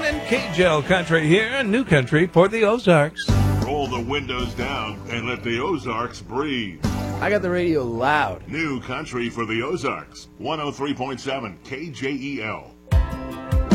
and KJL Country here, New Country for the Ozarks. Roll the windows down and let the Ozarks breathe. I got the radio loud. New Country for the Ozarks. 103.7 KJEL.